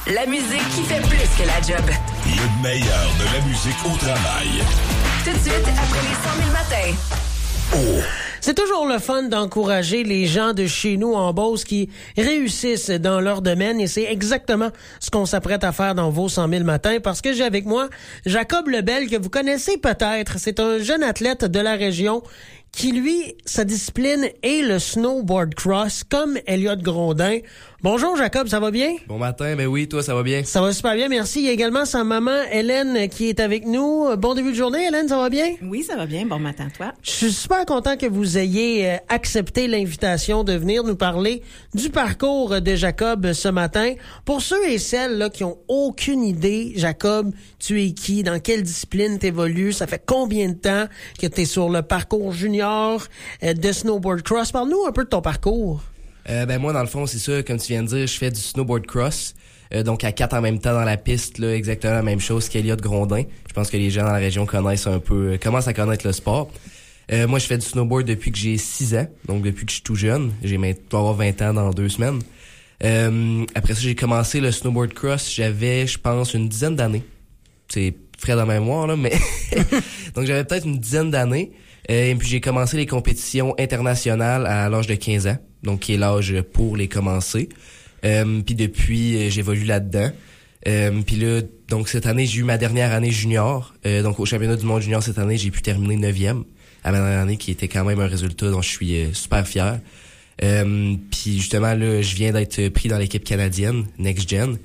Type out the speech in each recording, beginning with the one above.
La musique qui fait plus que la job. Le meilleur de la musique au travail. Tout de suite, après les 100 000 matins. Oh! C'est toujours le fun d'encourager les gens de chez nous en Beauce qui réussissent dans leur domaine et c'est exactement ce qu'on s'apprête à faire dans vos 100 000 matins parce que j'ai avec moi Jacob Lebel que vous connaissez peut-être. C'est un jeune athlète de la région qui, lui, sa discipline est le snowboard cross comme Elliot Grondin. Bonjour Jacob, ça va bien? Bon matin, ben oui, toi ça va bien? Ça va super bien, merci. Il y a également sa maman Hélène qui est avec nous. Bon début de journée, Hélène, ça va bien? Oui, ça va bien. Bon matin, toi. Je suis super content que vous ayez accepté l'invitation de venir nous parler du parcours de Jacob ce matin. Pour ceux et celles là, qui ont aucune idée, Jacob, tu es qui? Dans quelle discipline t'évolues? Ça fait combien de temps que tu es sur le parcours junior de snowboard cross? Parle-nous un peu de ton parcours. Ben moi, dans le fond, c'est ça, comme tu viens de dire, je fais du snowboard cross. Donc à 4 en même temps dans la piste, là, exactement la même chose qu'Elliot Grondin. Je pense que les gens dans la région connaissent un peu, commencent à connaître le sport. Moi, je fais du snowboard depuis que j'ai 6 ans, donc depuis que je suis tout jeune. J'ai maintenant 20 ans dans 2 semaines. Après ça, j'ai commencé le snowboard cross, j'avais, je pense, une dizaine d'années. C'est frais dans ma mémoire, là, mais... donc j'avais peut-être une dizaine d'années. Et puis j'ai commencé les compétitions internationales à l'âge de 15 ans, donc qui est l'âge pour les commencer. Puis depuis, j'évolue là-dedans. Puis là, donc cette année, j'ai eu ma dernière année junior. Donc au championnat du monde junior cette année, j'ai pu terminer 9e à ma dernière année, qui était quand même un résultat dont je suis super fier. Puis justement, là, je viens d'être pris dans l'équipe canadienne, Next Gen.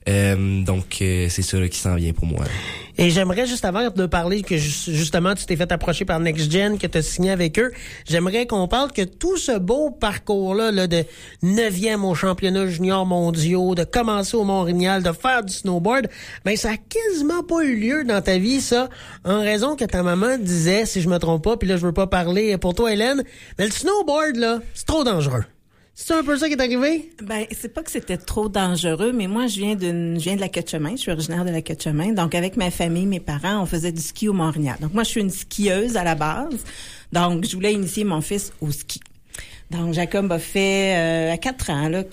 Donc c'est ça là, qui s'en vient pour moi. Et j'aimerais juste avant de parler que justement tu t'es fait approcher par Next Gen, que tu as signé avec eux, j'aimerais qu'on parle que tout ce beau parcours-là là, de 9e au championnat junior mondiaux, de commencer au Mont-Royal, de faire du snowboard, ben ça a quasiment pas eu lieu dans ta vie, ça, en raison que ta maman disait, si je me trompe pas, puis là je veux pas parler pour toi Hélène, mais le snowboard là, c'est trop dangereux. C'est un peu ça qui est arrivé? Ben, c'est pas que c'était trop dangereux, mais moi, je viens de la Queue-de-Chemin. Je suis originaire de la Queue-de-Chemin. Donc, avec ma famille, mes parents, on faisait du ski au Mont-Royal. Donc, moi, je suis une skieuse à la base. Donc, je voulais initier mon fils au ski. Donc, Jacob a fait, à 4 ans, là,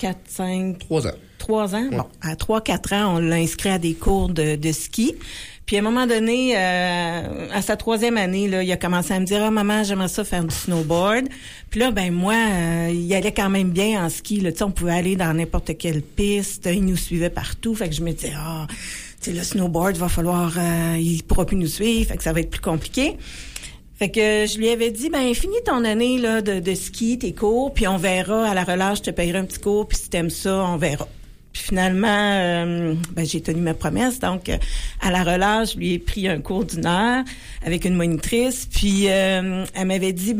3 ans. 3 ans? Ouais. Bon, à 3-4 ans, on l'a inscrit à des cours de ski. Puis à un moment donné, à sa 3e année, là, il a commencé à me dire « Ah, maman, j'aimerais ça faire du snowboard. » Puis là, ben moi, il allait quand même bien en ski. Là, tu sais, on pouvait aller dans n'importe quelle piste. Il nous suivait partout. Fait que je me disais « Ah, tu sais, le snowboard, va falloir... il pourra plus nous suivre. Fait que ça va être plus compliqué. » Fait que je lui avais dit, ben finis ton année là de ski, tes cours, puis on verra. À la relâche, je te payerai un petit cours, puis si t'aimes ça, on verra. Puis finalement, ben j'ai tenu ma promesse. Donc, à la relâche, je lui ai pris un cours d'1 heure avec une monitrice. Puis, elle m'avait dit,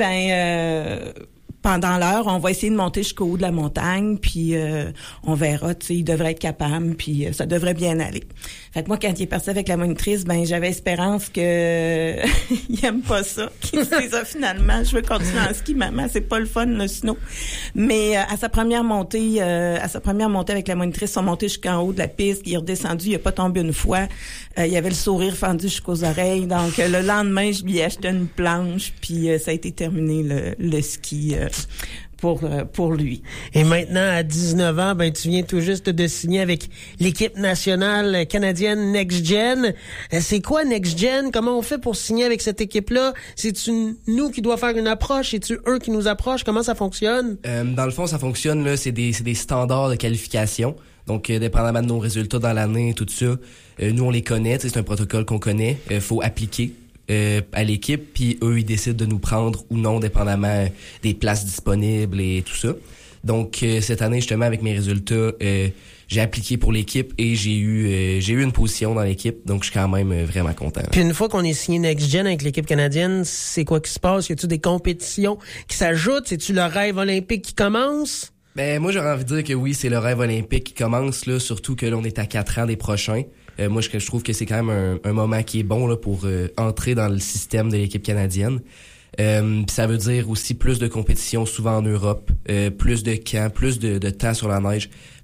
pendant l'heure, on va essayer de monter jusqu'au haut de la montagne, puis on verra, tu sais, il devrait être capable, puis ça devrait bien aller. Fait que moi, quand il est parti avec la monitrice, ben j'avais espérance que il aime pas ça. Qu'il se dise, finalement, je veux continuer en ski, maman, c'est pas le fun, le snow. Mais à sa première montée avec la monitrice, ils sont montés jusqu'en haut de la piste, il est redescendu, il a pas tombé une fois. Il avait le sourire fendu jusqu'aux oreilles. Donc, le lendemain, je lui ai acheté une planche, puis ça a été terminé le ski pour lui. Et maintenant, à 19 ans, ben tu viens tout juste de signer avec l'équipe nationale canadienne Next Gen. C'est quoi Next Gen? Comment on fait pour signer avec cette équipe-là? C'est-tu nous qui doit faire une approche? C'est-tu eux qui nous approchent? Comment ça fonctionne? Dans le fond, ça fonctionne, là, c'est des standards de qualification. Donc, dépendamment de nos résultats dans l'année, tout ça, nous, on les connaît. C'est un protocole qu'on connaît. Faut appliquer à l'équipe, puis eux, ils décident de nous prendre ou non, dépendamment des places disponibles et tout ça. Donc, cette année, justement, avec mes résultats, j'ai appliqué pour l'équipe et j'ai eu une position dans l'équipe. Donc, je suis quand même vraiment content. Puis une fois qu'on est signé Next Gen avec l'équipe canadienne, c'est quoi qui se passe? Y a-tu des compétitions qui s'ajoutent? C'est-tu le rêve olympique qui commence? Ben moi j'aurais envie de dire que oui, c'est le rêve olympique qui commence là, surtout que là on est à 4 ans des prochains. Moi je trouve que c'est quand même un moment qui est bon là pour entrer dans le système de l'équipe canadienne. Puis ça veut dire aussi plus de compétitions souvent en Europe, plus de camps, plus de temps sur la neige.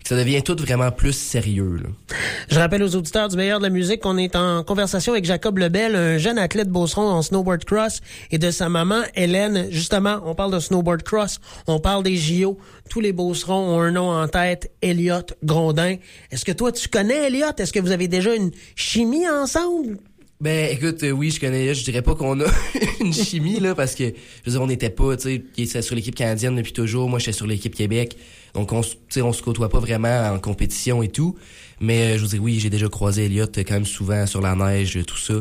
ça devient tout vraiment plus sérieux, là. Je rappelle aux auditeurs du meilleur de la musique qu'on est en conversation avec Jacob Lebel, un jeune athlète beauceron en snowboard cross, et de sa maman, Hélène. Justement, on parle de snowboard cross, on parle des JO. Tous les beaucerons ont un nom en tête, Elliott Grondin. Est-ce que toi, tu connais Elliott? Est-ce que vous avez déjà une chimie ensemble? Ben, écoute, oui, je connais, je dirais pas qu'on a une chimie, là, parce que, je veux dire, on n'était pas, tu sais, il était sur l'équipe canadienne depuis toujours, moi, j'étais sur l'équipe Québec, donc on se côtoie pas vraiment en compétition et tout, mais, je veux dire, oui, j'ai déjà croisé Elliott quand même souvent sur la neige, tout ça,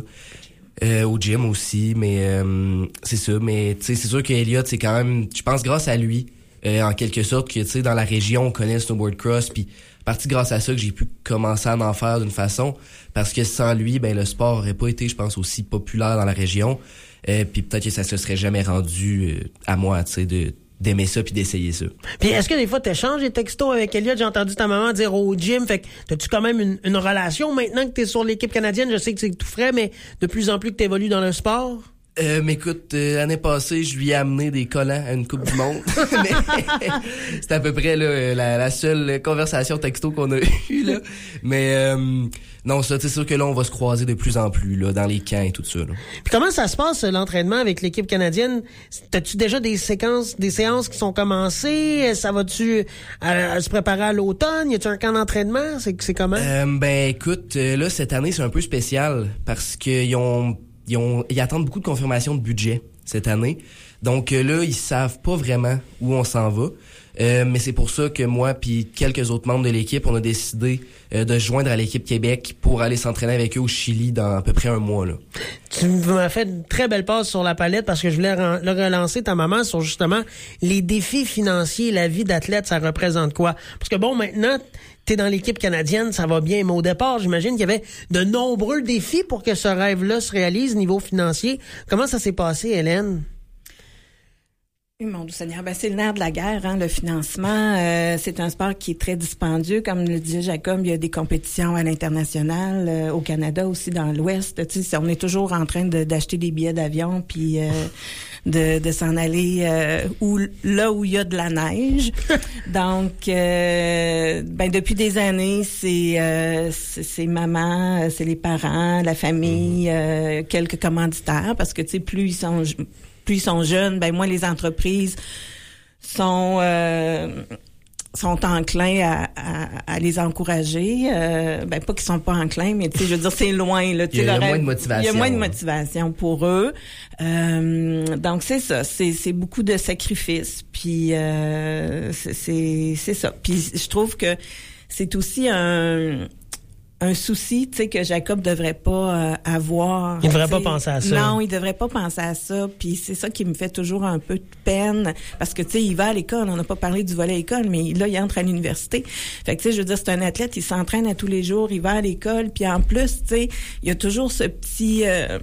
au gym aussi, mais, c'est ça, mais, tu sais, c'est sûr qu'Elliott, c'est quand même, je pense, grâce à lui, en quelque sorte, que, tu sais, dans la région, on connaît le snowboard cross, puis partie grâce à ça que j'ai pu commencer à en faire d'une façon, parce que sans lui, ben le sport aurait pas été, je pense, aussi populaire dans la région, puis peut-être que ça se serait jamais rendu à moi, tu sais, d'aimer ça puis d'essayer ça. Puis est-ce que des fois t'échanges des textos avec Elliott? J'ai entendu ta maman dire au gym, fait que t'as-tu quand même une relation maintenant que t'es sur l'équipe canadienne? Je sais que c'est tout frais, mais de plus en plus que t'évolues dans le sport? Mais écoute, l'année passée, je lui ai amené des collants à une Coupe du Monde. C'était à peu près là, la seule conversation texto qu'on a eue, là. Mais non, ça, c'est sûr que là, on va se croiser de plus en plus là, dans les camps et tout ça. Là. Puis comment ça se passe, l'entraînement avec l'équipe canadienne? T'as-tu déjà des séances qui sont commencées? Ça va-tu se préparer à l'automne? Y a-tu un camp d'entraînement? C'est comment? Ben écoute, là, cette année, c'est un peu spécial parce qu'ils ils attendent beaucoup de confirmation de budget cette année. Donc là, ils savent pas vraiment où on s'en va. Mais c'est pour ça que moi puis quelques autres membres de l'équipe, on a décidé de se joindre à l'équipe Québec pour aller s'entraîner avec eux au Chili dans à peu près un mois, là. Tu m'as fait une très belle passe sur la palette parce que je voulais le relancer ta maman sur justement les défis financiers, la vie d'athlète, ça représente quoi? Parce que bon, maintenant, t'es dans l'équipe canadienne, ça va bien, mais au départ, j'imagine qu'il y avait de nombreux défis pour que ce rêve-là se réalise niveau financier. Comment ça s'est passé, Hélène? Oui, mon doux Seigneur, ben c'est le nerf de la guerre, hein, le financement. C'est un sport qui est très dispendieux, comme le disait Jacob. Il y a des compétitions à l'international, au Canada aussi, dans l'Ouest. Tu sais, on est toujours en train d'acheter des billets d'avion, puis de s'en aller là où il y a de la neige. Donc, ben depuis des années, c'est maman, c'est les parents, la famille, quelques commanditaires, parce que tu sais, plus ils sont jeunes, ben moins les entreprises sont enclins à les encourager. Ben pas qu'ils sont pas enclins, mais tu sais, je veux dire, c'est loin là. Il y a moins de motivation. Il y a moins de motivation pour eux. Donc c'est ça, c'est beaucoup de sacrifices. Puis c'est ça. Puis je trouve que c'est aussi un souci, tu sais, que Jacob devrait pas avoir. Il devrait pas penser à ça. Non, il devrait pas penser à ça. Puis c'est ça qui me fait toujours un peu de peine, parce que tu sais, il va à l'école. On n'a pas parlé du volet à l'école, mais là, il entre à l'université. Fait que tu sais, je veux dire, c'est un athlète, il s'entraîne à tous les jours, il va à l'école, puis en plus, tu sais, il y a toujours ce petit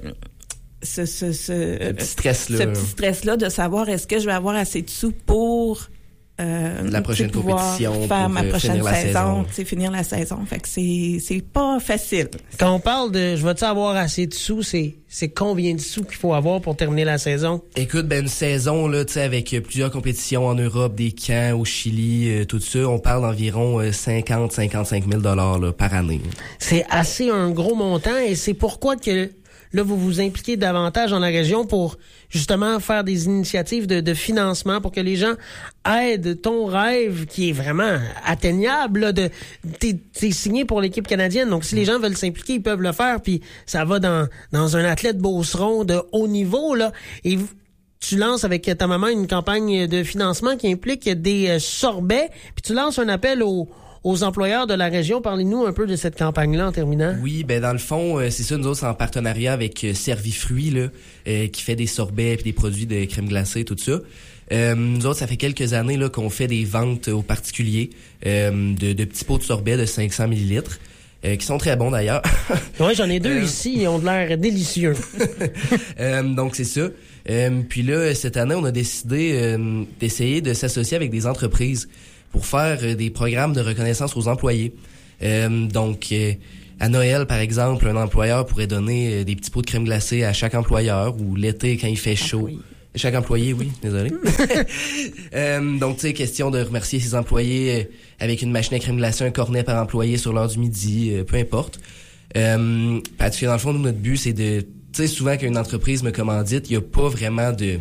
ce petit stress-là. Ce petit stress-là de savoir est-ce que je vais avoir assez de sous pour la prochaine compétition, faire ma prochaine saison, tu sais, finir la saison. Fait que c'est pas facile. Quand on parle de je vais-tu avoir assez de sous, c'est combien de sous qu'il faut avoir pour terminer la saison? Écoute, ben une saison là, tu sais, avec plusieurs compétitions en Europe, des camps au Chili, tout ça, on parle d'environ 50-55 000 $ par année. C'est assez un gros montant, et c'est pourquoi que là, vous vous impliquez davantage dans la région pour justement faire des initiatives de financement pour que les gens aident ton rêve qui est vraiment atteignable. Là, t'es signé pour l'équipe canadienne, donc si les gens veulent s'impliquer, ils peuvent le faire. Puis ça va dans un athlète beauceron de haut niveau là. Et tu lances avec ta maman une campagne de financement qui implique des sorbets. Puis tu lances un appel aux employeurs de la région. Parlez-nous un peu de cette campagne-là en terminant. Oui, ben dans le fond, c'est ça, nous autres, c'est en partenariat avec Servifruits, là, qui fait des sorbets et des produits de crème glacée, tout ça. Nous autres, ça fait quelques années là qu'on fait des ventes aux particuliers de petits pots de sorbet de 500 millilitres. Qui sont très bons d'ailleurs. Oui, j'en ai deux ici, ils ont de l'air délicieux. Donc c'est ça. Puis là, cette année, on a décidé d'essayer de s'associer avec des entreprises pour faire des programmes de reconnaissance aux employés. Donc, à Noël, par exemple, un employeur pourrait donner des petits pots de crème glacée à chaque employeur, ou l'été, quand il fait chaud, Chaque employé, oui, désolé. Donc, tu sais, question de remercier ses employés avec une machine à crème glacée, un cornet par employé sur l'heure du midi, peu importe. Parce que dans le fond, notre but, c'est de... Tu sais, souvent qu'une entreprise me commandite, il n'y a pas vraiment de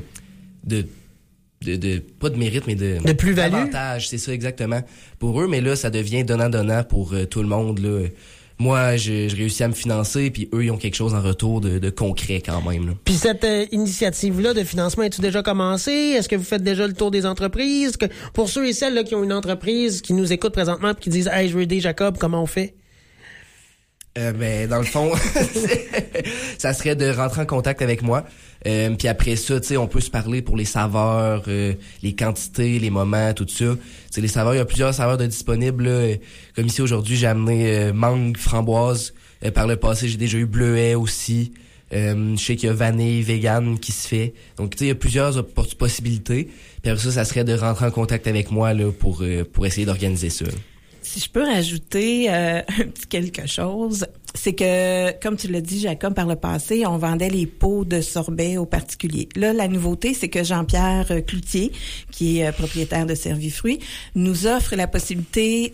pas de mérite, mais de plus-value. Avantage, c'est ça exactement pour eux. Mais là, ça devient donnant-donnant pour tout le monde, là. Moi, j'ai réussi à me financer, puis eux, ils ont quelque chose en retour de concret quand même, là. Puis cette initiative-là de financement, est-tu déjà commencé? Est-ce que vous faites déjà le tour des entreprises? Pour ceux et celles là, qui ont une entreprise, qui nous écoutent présentement, puis qui disent « Hey, je veux aider Jacob, comment on fait? » Ben, dans le fond, ça serait de rentrer en contact avec moi. Puis après ça, tu sais, on peut se parler pour les saveurs, les quantités, les moments, tout ça. Tu sais, les saveurs, il y a plusieurs saveurs de disponibles, là. Comme ici aujourd'hui, j'ai amené mangue, framboise. Par le passé, j'ai déjà eu bleuet aussi. Je sais qu'il y a vanille, vegan qui se fait. Donc, tu sais, il y a plusieurs possibilités. Puis après ça serait de rentrer en contact avec moi là pour essayer d'organiser ça. Si je peux rajouter un petit quelque chose, c'est que, comme tu l'as dit, Jacob, par le passé, on vendait les pots de sorbet aux particuliers. Là, la nouveauté, c'est que Jean-Pierre Cloutier, qui est propriétaire de Servifruits, nous offre la possibilité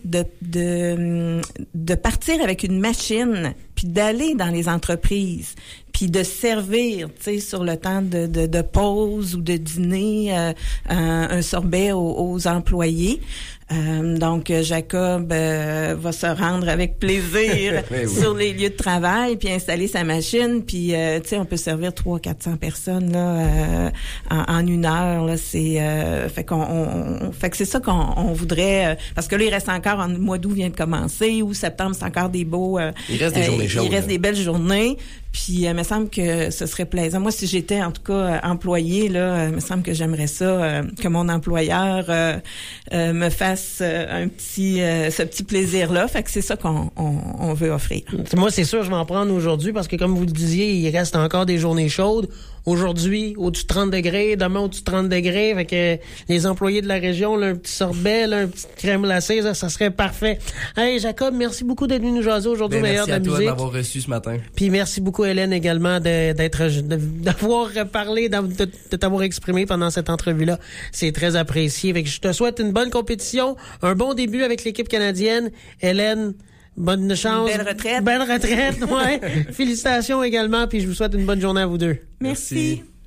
de partir avec une machine, puis d'aller dans les entreprises, puis de servir, tu sais, sur le temps de pause ou de dîner, un sorbet aux employés. Donc, Jacob va se rendre avec plaisir sur les lieux de travail, puis installer sa machine, puis tu sais, on peut servir 300-400 personnes là en une heure. Là, c'est fait que c'est ça qu'on voudrait, parce que là, il reste encore, le mois d'août vient de commencer, ou septembre, c'est encore des beaux. Il reste des journées chaudes. Il reste des belles journées. Puis, il me semble que ce serait plaisant. Moi, si j'étais, en tout cas, employée, là, il me semble que j'aimerais ça, que mon employeur me fasse ce petit plaisir-là. Fait que c'est ça qu'on veut offrir. Moi, c'est sûr, je vais en prendre aujourd'hui parce que, comme vous le disiez, il reste encore des journées chaudes. Aujourd'hui, au-dessus de 30 degrés, demain, au-dessus de 30 degrés. Fait que les employés de la région, là, un petit sorbet, là, un petit crème glacée, ça serait parfait. Hey, Jacob, merci beaucoup d'être venu nous jaser aujourd'hui, meilleur de la musique. Merci à toi de m'avoir reçu ce matin. Puis merci beaucoup, Hélène, également, d'avoir parlé, de t'avoir exprimé pendant cette entrevue-là. C'est très apprécié. Fait que je te souhaite une bonne compétition, un bon début avec l'équipe canadienne. Hélène, bonne chance. Belle retraite. Belle retraite, ouais. Félicitations également, puis je vous souhaite une bonne journée à vous deux. Merci.